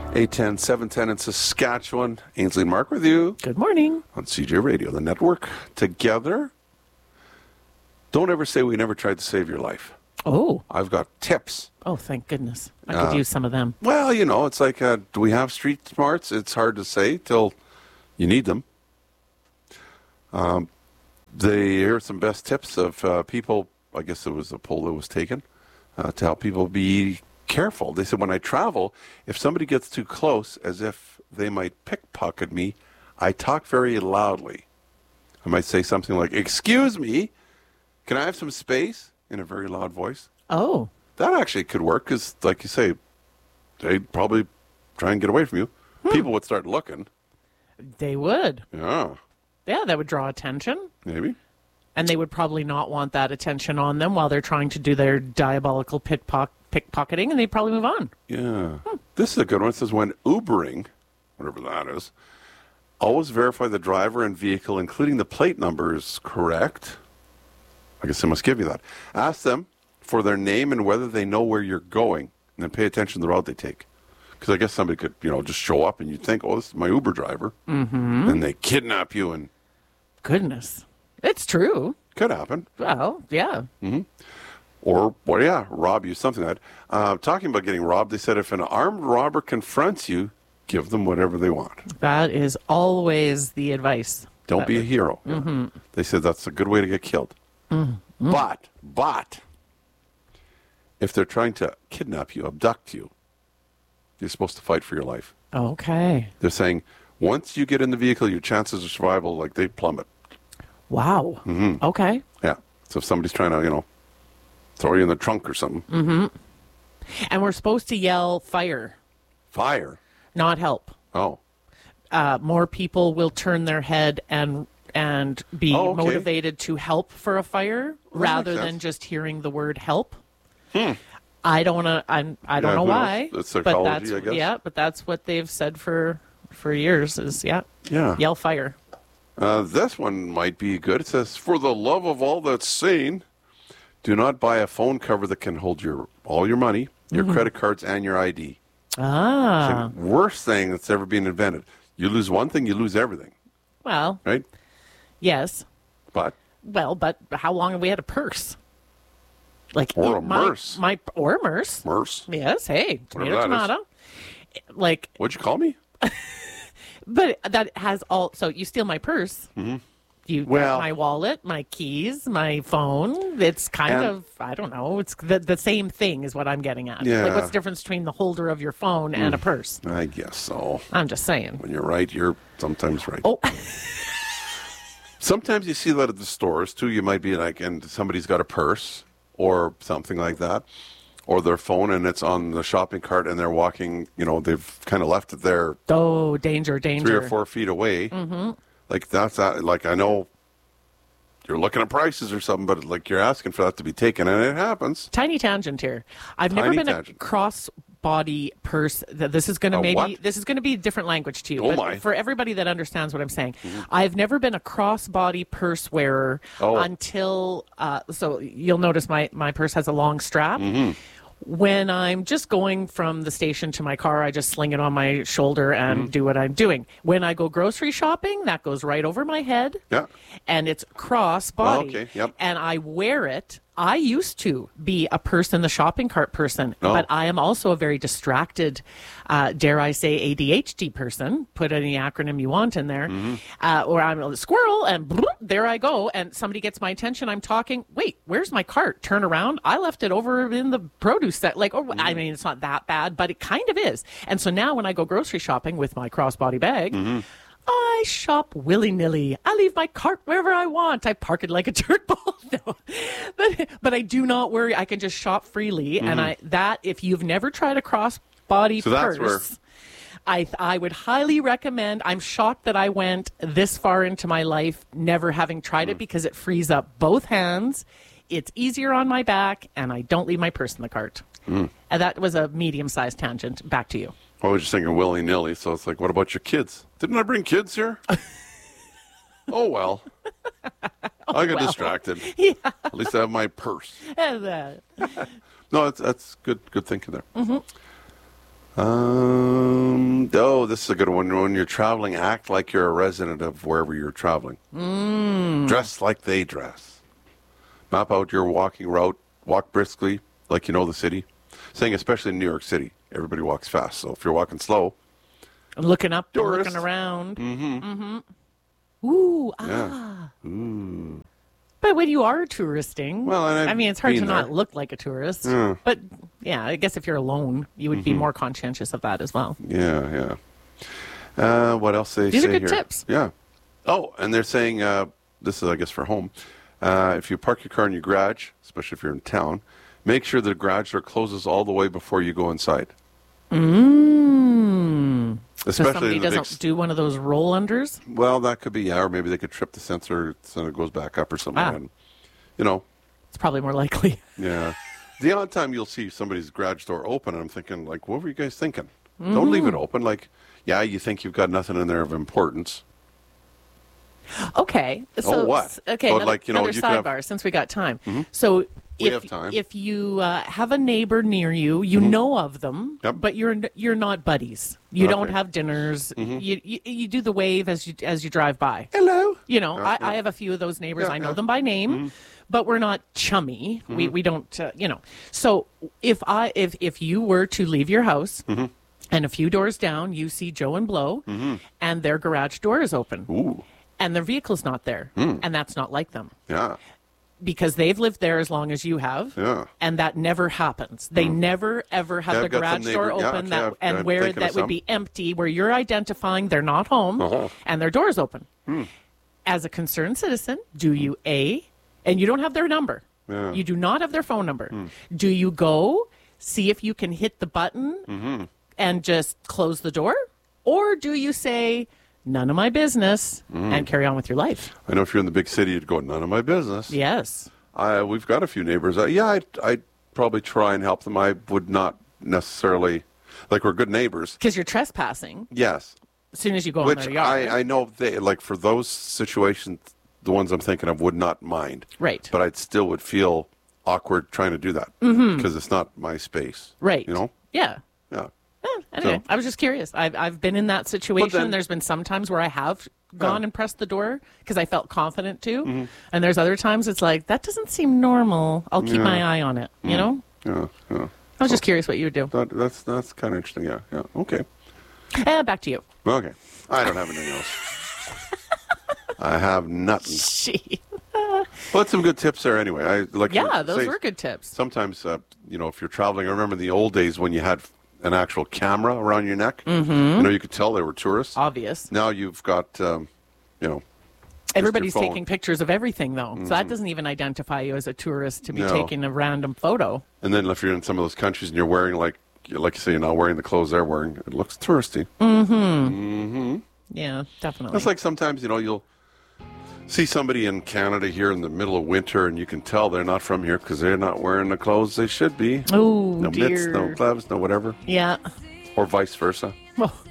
810, 710 in Saskatchewan. Ainsley and Mark with you. Good morning. On CJ Radio, the network. Together. Don't ever say we never tried to save your life. Oh. I've got tips. Oh, thank goodness. I could use some of them. Well, you know, it's like, do we have street smarts? It's hard to say till you need them. Here are some best tips of people, I guess it was a poll that was taken, to help people be careful. They said, when I travel, if somebody gets too close, as if they might pickpocket me, I talk very loudly. I might say something like, "Excuse me, can I have some space?" in a very loud voice. Oh. That actually could work because, like you say, they'd probably try and get away from you. People would start looking. They would. Yeah. Yeah, that would draw attention. Maybe. And they would probably not want that attention on them while they're trying to do their diabolical pickpocketing, and they'd probably move on. Yeah. This is a good one. It says, when Ubering, whatever that is, always verify the driver and vehicle, including the plate number, is correct. I guess they must give you that. Ask them for their name and whether they know where you're going, and then pay attention to the route they take. Because I guess somebody could, just show up and you'd think, oh, this is my Uber driver. Mm-hmm. And they kidnap you and... Goodness. It's true. Could happen. Well, yeah. Mm-hmm. Or, rob you, something like that. Talking about getting robbed, they said if an armed robber confronts you, give them whatever they want. That is always the advice. Don't be a hero. Mm-hmm. They said that's a good way to get killed. Mm-hmm. But, if they're trying to kidnap you, abduct you, you're supposed to fight for your life. Okay. They're saying once you get in the vehicle, your chances of survival, they plummet. Wow. Mm-hmm. Okay. Yeah. So if somebody's trying to, throw you in the trunk or something. Mm-hmm. And we're supposed to yell fire. Fire? Not help. Oh. More people will turn their head and be motivated to help for a fire rather than just hearing the word help. I don't want to. I don't know why. That's psychology, I guess. Yeah, but that's what they've said for years. Is yell fire. This one might be good. It says, "For the love of all that's sane, do not buy a phone cover that can hold all your money, your credit cards, and your ID." Ah. It's the worst thing that's ever been invented. You lose one thing, you lose everything. Well. Right. Yes. But how long have we had a purse? Or a MERS. Or a MERS. MERS. Yes. Hey, tomato. What'd you call me? But that has all. So you steal my purse. Mm-hmm. You my wallet, my keys, my phone. It's kind of, I don't know. It's the same thing is what I'm getting at. Yeah. What's the difference between the holder of your phone and a purse? I guess so. I'm just saying. When you're right, you're sometimes right. Oh. Sometimes you see that at the stores too. You might be and somebody's got a purse or something like that, or their phone, and it's on the shopping cart, and they're walking. They've kind of left it there. Oh, danger! 3 or 4 feet away. Mm-hmm. That's I know you're looking at prices or something, but you're asking for that to be taken, and it happens. Tiny tangent here. I've never been a cross-body purse. This is going to be different language to you. Oh, but for everybody that understands what I'm saying, I've never been a cross-body purse wearer until. So you'll notice my purse has a long strap. Mm-hmm. When I'm just going from the station to my car, I just sling it on my shoulder and do what I'm doing. When I go grocery shopping, that goes right over my head. Yeah. And it's cross-body. Oh, okay. Yep. And I wear it. I used to be a person, the shopping cart person, but I am also a very distracted, dare I say, ADHD person. Put any acronym you want in there. Or I'm a squirrel, and there I go, and somebody gets my attention. I'm talking. Wait, where's my cart? Turn around. I left it over in the produce set. I mean, it's not that bad, but it kind of is. And so now when I go grocery shopping with my crossbody bag, I shop willy-nilly. I leave my cart wherever I want. I park it like a dirt ball. No. But I do not worry. I can just shop freely. And if you've never tried a cross-body purse, I would highly recommend. I'm shocked that I went this far into my life never having tried it because it frees up both hands. It's easier on my back, and I don't leave my purse in the cart. And that was a medium-sized tangent. Back to you. I was just thinking willy-nilly, so it's what about your kids? Didn't I bring kids here? Oh, well. I got distracted. Yeah. At least I have my purse. No, that's good thinking there. Oh, this is a good one. When you're traveling, act like you're a resident of wherever you're traveling. Dress like they dress. Map out your walking route. Walk briskly, like you know the city. Saying especially in New York City, everybody walks fast. So if you're walking slow, looking up, tourist. looking around. Mm-hmm. Ooh, Yeah. Ooh. But when you are touristing, Well, and I mean, it's hard to been not there. look like a tourist. Yeah. But yeah, I guess if you're alone, you would be more conscientious of that as well. Yeah. What else they These say are good here? tips. Yeah. Oh, and they're saying this is, I guess, for home. If you park your car in your garage, especially if you're in town, make sure the garage door closes all the way before you go inside. So Especially somebody in the doesn't do one of those roll unders. Well, that could be, yeah, or maybe they could trip the sensor so it goes back up or something. Ah. And, you know, It's probably more likely. yeah. The odd time you'll see somebody's garage door open, and I'm thinking, like, what were you guys thinking? Don't leave it open. Like, yeah, you think you've got nothing in there of importance. Okay. So, what? Okay. But Another, like, you know, another you could have- sidebar since we got time. So We if have time. if you have a neighbor near you, you know of them, Yep. but you're not buddies. You don't Okay. have dinners. You do the wave as you drive by. Hello. You know, Yeah, I have a few of those neighbors. Yeah, I know yeah. them by name, but we're not chummy. We don't, you know. So if you were to leave your house and a few doors down, you see Joe and Blow, and their garage door is open, Ooh. and their vehicle's not there, and that's not like them Yeah. because they've lived there as long as you have. Yeah. And that never happens. They never ever have Yeah, the I've got some garage door neighbor- yeah, open okay, that I'm and where thinking of that would some. be empty, where you're identifying they're not home Uh-huh. and their door's open. As a concerned citizen, do you and you don't have their number. Yeah. You do not have their phone number. Do you go see if you can hit the button and just close the door? Or do you say, none of my business, and carry on with your life? I know if you're in the big city, you'd go, none of my business. Yes. We've got a few neighbors. I'd probably try and help them. I would not necessarily, like, we're good neighbors. Because you're trespassing Yes. as soon as you go in Which their yard. I know they, like, for those situations, the ones I'm thinking of would not mind. Right. But I still would feel awkward trying to do that because it's not my space. Right. You know? Yeah. Yeah. Anyway, So- I was just curious. I've been in that situation. then- There's been some times where I have gone Yeah. and pressed the door because I felt confident to. And there's other times it's like, that doesn't seem normal. I'll keep my eye on it, you know? Yeah. Yeah. I was just curious what you would do. That's kind of interesting. Yeah. Yeah. Okay. Back to you. Okay. I don't have anything else. I have nothing. Gee. Well, that's some good tips there anyway. I like. Yeah, those say, were good tips. Sometimes, you know, if you're traveling, I remember in the old days when you had an actual camera around your neck. Mm-hmm. You know, you could tell they were tourists. Obvious. Now you've got, you know, Everybody's phone. taking pictures of everything, though. So that doesn't even identify you as a tourist to be No. taking a random photo. and then if you're in some of those countries and you're wearing like you say, you're not wearing the clothes they're wearing, it looks touristy. Yeah, definitely. It's like sometimes, you know, you'll see somebody in Canada here in the middle of winter and you can tell they're not from here because they're not wearing the clothes they should be. Oh, No dear. mitts, no gloves, no whatever. Yeah. Or vice versa. Well,